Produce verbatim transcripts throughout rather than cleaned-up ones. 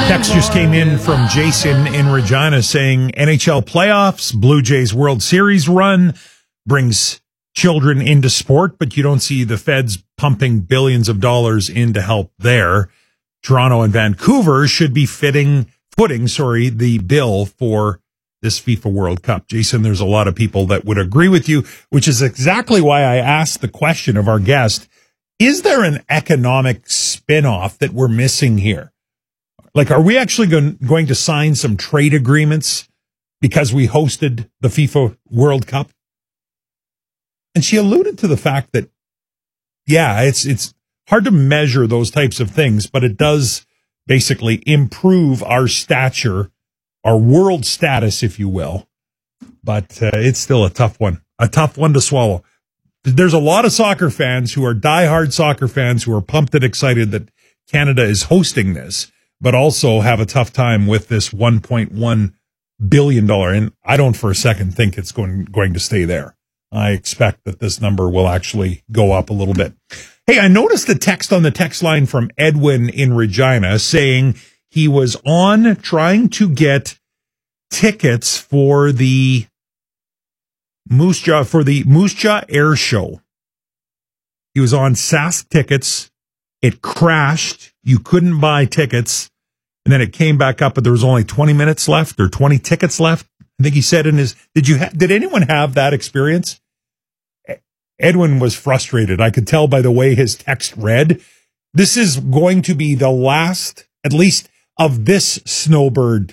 Text just came in from Jason in Regina saying N H L playoffs, Blue Jays World Series run brings children into sport, but you don't see the feds pumping billions of dollars in to help there. Toronto and Vancouver should be fitting, footing, sorry, the bill for this FIFA World Cup. Jason, there's a lot of people that would agree with you, which is exactly why I asked the question of our guest, is there an economic spin-off that we're missing here? Like, are we actually going, going to sign some trade agreements because we hosted the FIFA World Cup? And she alluded to the fact that, yeah, it's it's hard to measure those types of things, but it does basically improve our stature, our world status, if you will. But uh, it's still a tough one, a tough one to swallow. There's a lot of soccer fans who are diehard soccer fans who are pumped and excited that Canada is hosting this, but also have a tough time with this one point one billion dollars. And I don't for a second think it's going, going to stay there. I expect that this number will actually go up a little bit. Hey, I noticed a text on the text line from Edwin in Regina saying he was on trying to get tickets for the Moose Jaw, for the Moose Jaw Air Show. He was on Sask Tickets. It crashed. You couldn't buy tickets. And then it came back up, but there was only twenty minutes left or twenty tickets left. I think he said in his, did you, ha- did anyone have that experience? Edwin was frustrated. I could tell by the way his text read. This is going to be the last, at least of this Snowbird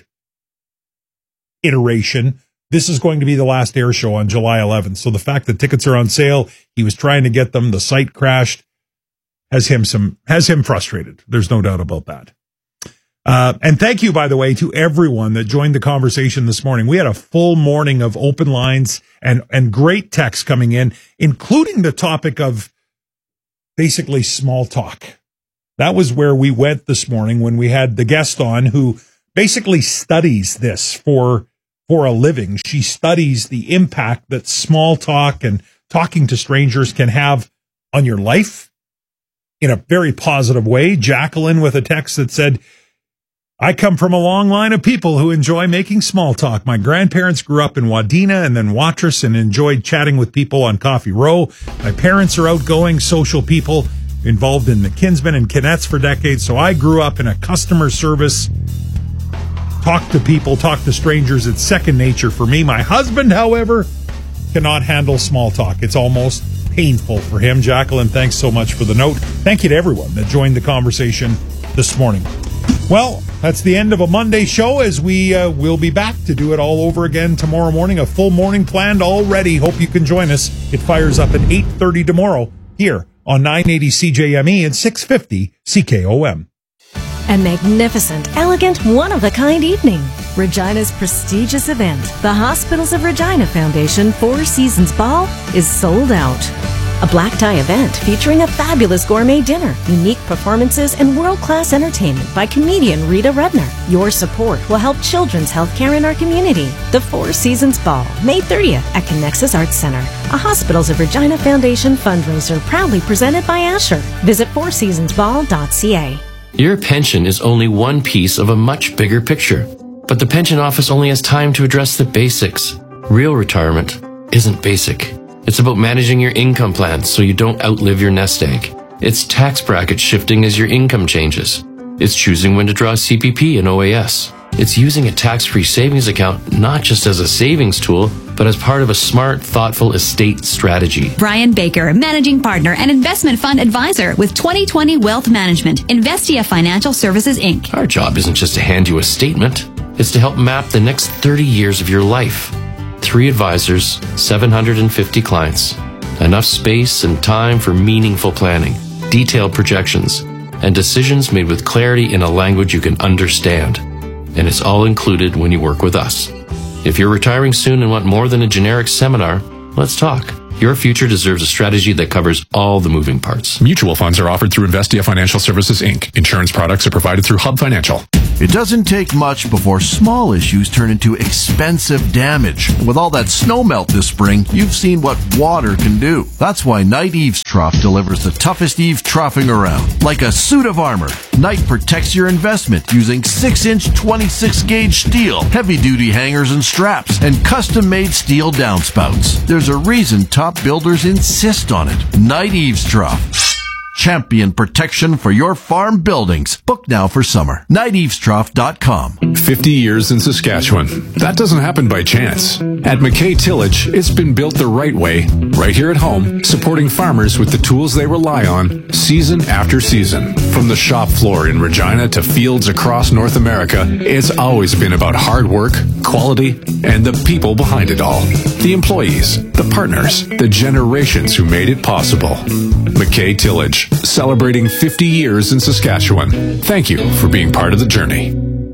iteration. This is going to be the last air show on July eleventh. So the fact that tickets are on sale, he was trying to get them, the site crashed, has him some, has him frustrated. There's no doubt about that. Uh, and thank you, by the way, to everyone that joined the conversation this morning. We had a full morning of open lines and, and great texts coming in, including the topic of basically small talk. That was where we went this morning when we had the guest on who basically studies this for, for a living. She studies the impact that small talk and talking to strangers can have on your life in a very positive way. Jacqueline with a text that said, I come from a long line of people who enjoy making small talk. My grandparents grew up in Wadena and then Watrous and enjoyed chatting with people on Coffee Row. My parents are outgoing, social people involved in the Kinsmen and Kinettes for decades. So I grew up in a customer service, talk to people, talk to strangers. It's second nature for me. My husband, however, cannot handle small talk. It's almost painful for him. Jacqueline, thanks so much for the note. Thank you to everyone that joined the conversation this morning. Well, that's the end of a Monday show, as we uh, will be back to do it all over again tomorrow morning. A full morning planned already. Hope you can join us. It fires up at eight thirty tomorrow here on nine eighty C J M E and six fifty C K O M. A magnificent, elegant, one-of-a-kind evening. Regina's prestigious event, the Hospitals of Regina Foundation Four Seasons Ball, is sold out. A black tie event featuring a fabulous gourmet dinner, unique performances, and world-class entertainment by comedian Rita Rudner. Your support will help children's healthcare in our community. The Four Seasons Ball, May thirtieth at Connexus Arts Center, a Hospitals of Regina Foundation fundraiser proudly presented by Asher. Visit four seasons ball dot c a. Your pension is only one piece of a much bigger picture, but the pension office only has time to address the basics. Real retirement isn't basic. It's about managing your income plan so you don't outlive your nest egg. It's tax bracket shifting as your income changes. It's choosing when to draw C P P and O A S. It's using a tax-free savings account not just as a savings tool, but as part of a smart, thoughtful estate strategy. Brian Baker, Managing Partner and Investment Fund Advisor with twenty twenty Wealth Management, Investia Financial Services, Incorporated. Our job isn't just to hand you a statement. It's to help map the next thirty years of your life. Three advisors, seven hundred fifty clients. Enough space and time for meaningful planning, detailed projections, and decisions made with clarity in a language you can understand. And it's all included when you work with us. If you're retiring soon and want more than a generic seminar, let's talk. Your future deserves a strategy that covers all the moving parts. Mutual funds are offered through Investia Financial Services, Incorporated. Insurance products are provided through Hub Financial. It doesn't take much before small issues turn into expensive damage. With all that snow melt this spring, you've seen what water can do. That's why Knight Eaves Trough delivers the toughest eave troughing around. Like a suit of armor, Knight protects your investment using six inch twenty-six gauge steel, heavy-duty hangers and straps, and custom-made steel downspouts. There's a reason top builders insist on it. Knight Eaves Trough. Champion protection for your farm buildings. Book now for summer. knight eaves trough dot com. fifty years in Saskatchewan. That doesn't happen by chance. At McKay Tillage, it's been built the right way, right here at home, supporting farmers with the tools they rely on season after season. From the shop floor in Regina to fields across North America, it's always been about hard work, quality, and the people behind it all. The employees, the partners, the generations who made it possible. McKay Tillage, celebrating fifty years in Saskatchewan. Thank you for being part of the journey.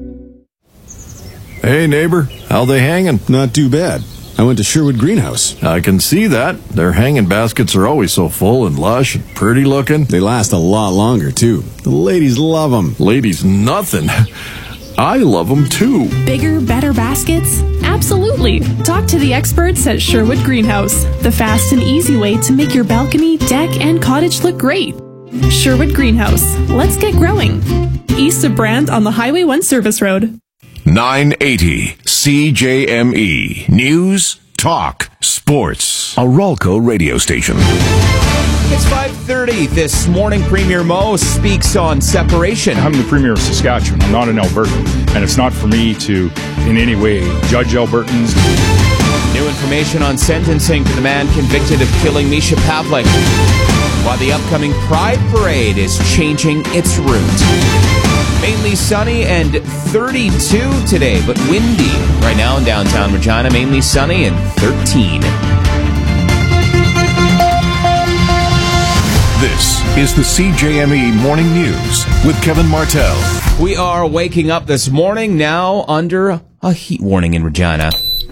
Hey neighbor, how they hanging? Not too bad. I went to Sherwood Greenhouse. I can see that. Their hanging baskets are always so full and lush and pretty looking. They last a lot longer, too. The ladies love them. Ladies, nothing. I love them, too. Bigger, better baskets? Absolutely. Talk to the experts at Sherwood Greenhouse, the fast and easy way to make your balcony, deck, and cottage look great. Sherwood Greenhouse. Let's get growing. East of Brand on the Highway one Service Road. nine eighty C J M E. News, talk, sports. A Rolco radio station. It's five thirty this morning. Premier Moe speaks on separation. I'm the Premier of Saskatchewan. I'm not an Albertan. And it's not for me to, in any way, judge Albertans. New information on sentencing for the man convicted of killing Misha Pavlik. While the upcoming Pride Parade is changing its route. Mainly sunny and thirty-two today, but windy. Right now in downtown Regina, mainly sunny and thirteen. This is the C J M E Morning News with Kevin Martell. We are waking up this morning now under a heat warning in Regina.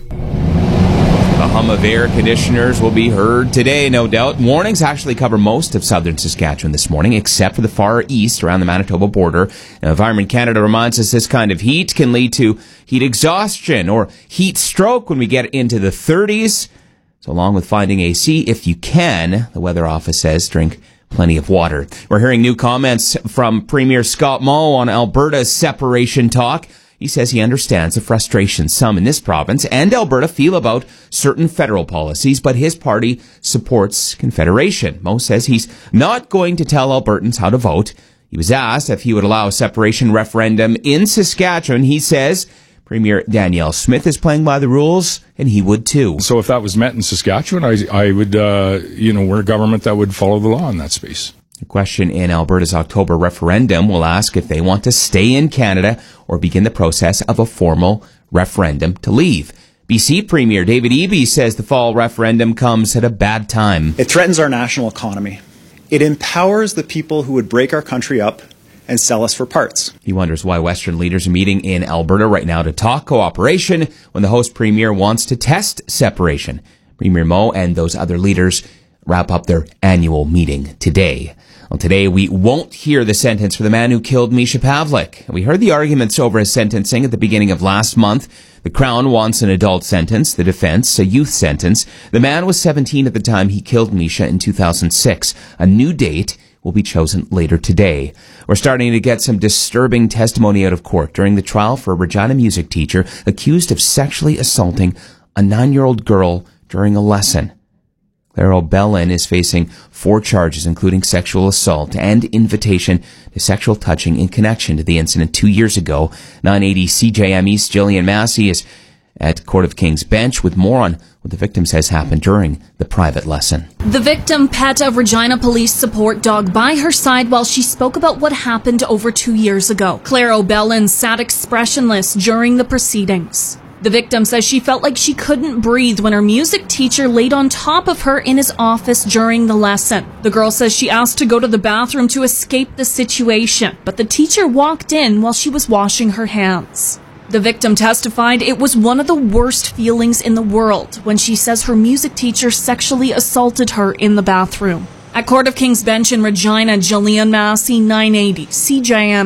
The hum of air conditioners will be heard today, no doubt. Warnings actually cover most of southern Saskatchewan this morning, except for the far east around the Manitoba border. Now, Environment Canada reminds us this kind of heat can lead to heat exhaustion or heat stroke when we get into the thirties. So along with finding A C, if you can, the weather office says, drink plenty of water. We're hearing new comments from Premier Scott Moe on Alberta's separation talk. He says he understands the frustration some in this province and Alberta feel about certain federal policies, but his party supports Confederation. Moe says he's not going to tell Albertans how to vote. He was asked if he would allow a separation referendum in Saskatchewan. He says Premier Danielle Smith is playing by the rules, and he would too. So if that was met in Saskatchewan, I, I would, uh, you know, we're a government that would follow the law in that space. The question in Alberta's October referendum will ask if they want to stay in Canada or begin the process of a formal referendum to leave. B C Premier David Eby says the fall referendum comes at a bad time. It threatens our national economy. It empowers the people who would break our country up and sell us for parts. He wonders why Western leaders are meeting in Alberta right now to talk cooperation when the host premier wants to test separation. Premier Moe and those other leaders wrap up their annual meeting today. Well, today we won't hear the sentence for the man who killed Misha Pavlik. We heard the arguments over his sentencing at the beginning of last month. The Crown wants an adult sentence, the defense a youth sentence. The man was seventeen at the time he killed Misha in two thousand six. A new date will be chosen later today. We're starting to get some disturbing testimony out of court during the trial for a Regina music teacher accused of sexually assaulting a nine-year-old girl during a lesson. Claire O'Bellin is facing four charges, including sexual assault and invitation to sexual touching in connection to the incident two years ago. nine eighty C J M E's Jillian Massey is at Court of King's Bench with more on what the victim says happened during the private lesson. The victim pet a Regina Police support dog by her side while she spoke about what happened over two years ago. Claire O'Bellin sat expressionless during the proceedings. The victim says she felt like she couldn't breathe when her music teacher laid on top of her in his office during the lesson. The girl says she asked to go to the bathroom to escape the situation, but the teacher walked in while she was washing her hands. The victim testified it was one of the worst feelings in the world when she says her music teacher sexually assaulted her in the bathroom. At Court of King's Bench in Regina, Jillian Massey, nine eighty C J M E.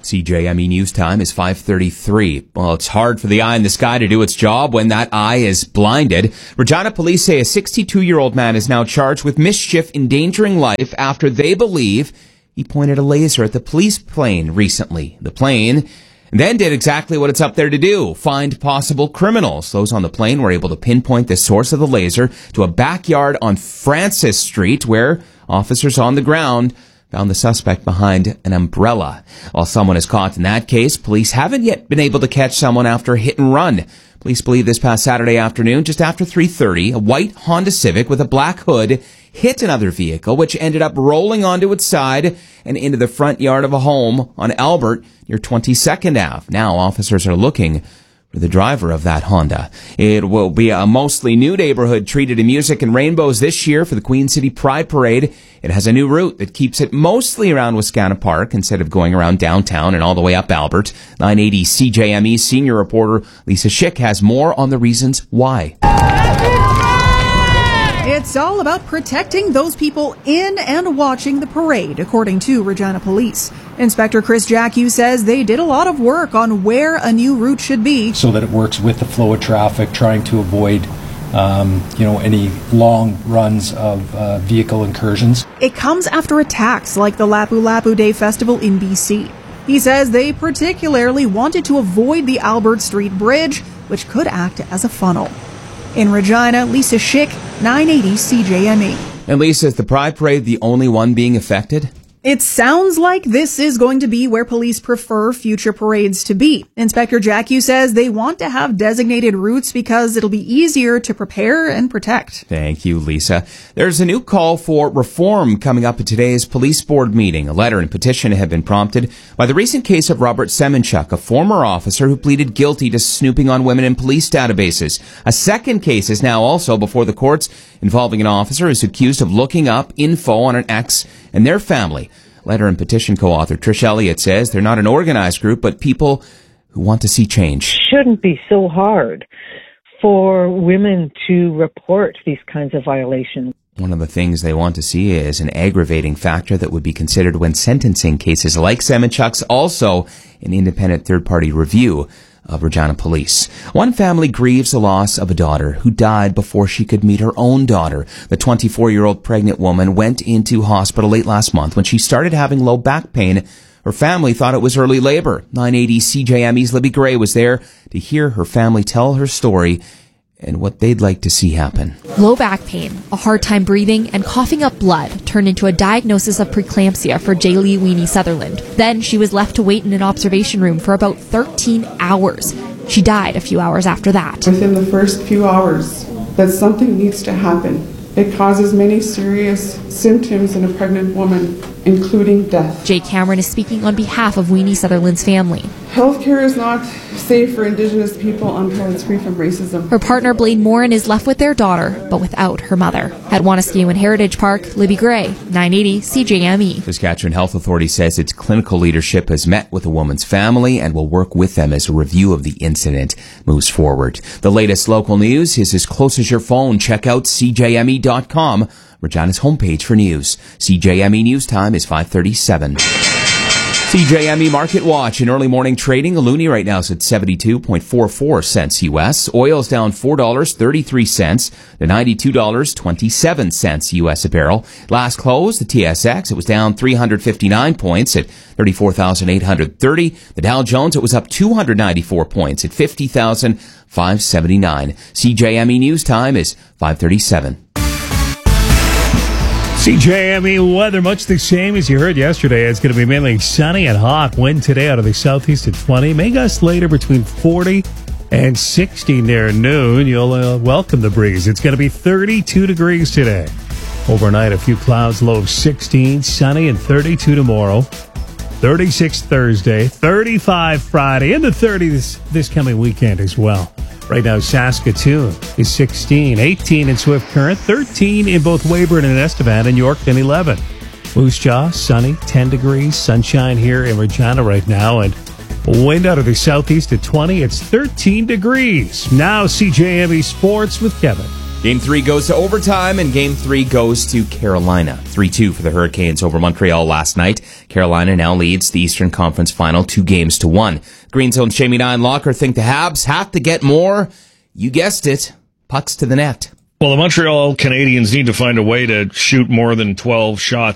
C J M E News Time is five thirty-three. Well, it's hard for the eye in the sky to do its job when that eye is blinded. Regina police say a sixty-two-year-old man is now charged with mischief endangering life after they believe he pointed a laser at the police plane recently. The plane then did exactly what it's up there to do, find possible criminals. Those on the plane were able to pinpoint the source of the laser to a backyard on Francis Street where officers on the ground found the suspect behind an umbrella. While someone is caught in that case, police haven't yet been able to catch someone after a hit and run. Police believe this past Saturday afternoon, just after three thirty, a white Honda Civic with a black hood hit another vehicle, which ended up rolling onto its side and into the front yard of a home on Albert near twenty-second Avenue. Now officers are looking for the driver of that Honda. It will be a mostly new neighborhood treated in music and rainbows this year for the Queen City Pride Parade. It has a new route that keeps it mostly around Wascana Park instead of going around downtown and all the way up Albert. nine eighty C J M E senior reporter Lisa Schick has more on the reasons why. It's all about protecting those people in and watching the parade, according to Regina Police. Inspector Chris Jacque says they did a lot of work on where a new route should be, so that it works with the flow of traffic, trying to avoid um, you know, any long runs of uh, vehicle incursions. It comes after attacks like the Lapu Lapu Day Festival in B C. He says they particularly wanted to avoid the Albert Street Bridge, which could act as a funnel. In Regina, Lisa Schick, nine eighty C J M E. And Lisa, is the Pride Parade the only one being affected? It sounds like this is going to be where police prefer future parades to be. Inspector Jacque says they want to have designated routes because it'll be easier to prepare and protect. Thank you, Lisa. There's a new call for reform coming up at today's police board meeting. A letter and petition have been prompted by the recent case of Robert Semenchuk, a former officer who pleaded guilty to snooping on women in police databases. A second case is now also before the courts involving an officer who's accused of looking up info on an ex and their family. Letter and petition co-author Trish Elliott says they're not an organized group, but people who want to see change. Shouldn't be so hard for women to report these kinds of violations. One of the things they want to see is an aggravating factor that would be considered when sentencing cases like Semenchuk's, also an independent third-party review of Regina Police. One family grieves the loss of a daughter who died before she could meet her own daughter. The twenty-four-year-old pregnant woman went into hospital late last month when she started having low back pain. Her family thought it was early labor. nine eighty C J M E's Libby Gray was there to hear her family tell her story and what they'd like to see happen. Low back pain, a hard time breathing, and coughing up blood turned into a diagnosis of preeclampsia for Jaylee Weenie Sutherland. Then she was left to wait in an observation room for about thirteen hours. She died a few hours after that. Within the first few hours, that something needs to happen. It causes many serious symptoms in a pregnant woman, including death. Jay Cameron is speaking on behalf of Weenie Sutherland's family. Healthcare is not safe for Indigenous people until it's free from racism. Her partner, Blaine Morin, is left with their daughter, but without her mother. At Wanuskewin Heritage Park, Libby Gray, nine eighty C J M E. Saskatchewan Health Authority says its clinical leadership has met with the woman's family and will work with them as a review of the incident moves forward. The latest local news is as close as your phone. Check out C J M E dot com, Regina's homepage for news. C J M E News Time is five thirty-seven. C J M E Market Watch in early morning trading. A loonie right now is at seventy-two point four four cents U S. Oil's down four dollars and thirty-three cents to ninety-two dollars and twenty-seven cents U S a barrel. Last close, the T S X, it was down three hundred fifty-nine points at thirty-four thousand eight hundred thirty. The Dow Jones, it was up two hundred ninety-four points at fifty thousand five hundred seventy-nine. C J M E News Time is five thirty-seven. C J M E weather, much the same as you heard yesterday. It's going to be mainly sunny and hot. Wind today out of the southeast at twenty. May gust later between forty and sixty near noon. You'll uh, welcome the breeze. It's going to be thirty-two degrees today. Overnight, a few clouds, low of sixteen. Sunny and thirty-two tomorrow. thirty-six Thursday. thirty-five Friday. And the thirties this, this coming weekend as well. Right now, Saskatoon is sixteen, eighteen in Swift Current, thirteen in both Weyburn and Estevan, and Yorkton eleven. Moose Jaw, sunny, ten degrees, sunshine here in Regina right now, and wind out of the southeast at twenty. It's thirteen degrees. Now, C J M E Sports with Kevin. Game three goes to overtime, and game three goes to Carolina. three two for the Hurricanes over Montreal last night. Carolina now leads the Eastern Conference Final two games to one. Green Zone's Jamie Nine Locker think the Habs have to get more. You guessed it. Pucks to the net. Well, the Montreal Canadiens need to find a way to shoot more than twelve shots